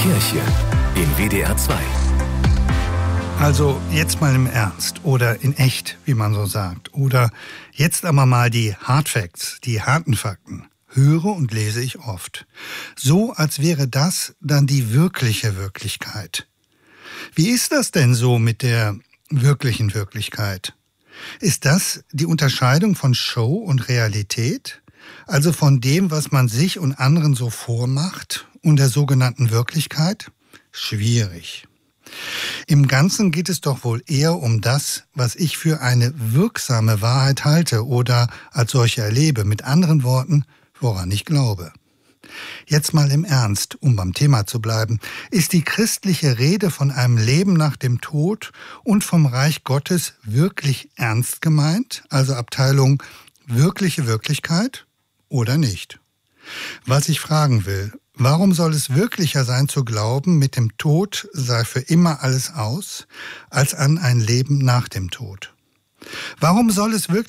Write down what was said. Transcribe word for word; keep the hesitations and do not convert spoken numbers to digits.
Kirche in W D R zwei. Also jetzt mal im Ernst oder in echt, wie man so sagt. Oder jetzt aber mal die Hard Facts, die harten Fakten. Höre und lese ich oft. So, als wäre das dann die wirkliche Wirklichkeit. Wie ist das denn so mit der wirklichen Wirklichkeit? Ist das die Unterscheidung von Show und Realität? Also von dem, was man sich und anderen so vormacht und der sogenannten Wirklichkeit? Schwierig. Im Ganzen geht es doch wohl eher um das, was ich für eine wirksame Wahrheit halte oder als solche erlebe. Mit anderen Worten, woran ich glaube. Jetzt mal im Ernst, um beim Thema zu bleiben, ist die christliche Rede von einem Leben nach dem Tod und vom Reich Gottes wirklich ernst gemeint? Also Abteilung wirkliche Wirklichkeit oder nicht? Was ich fragen will: Warum soll es wirklicher sein zu glauben, mit dem Tod sei für immer alles aus, als an ein Leben nach dem Tod? Warum soll es wirklich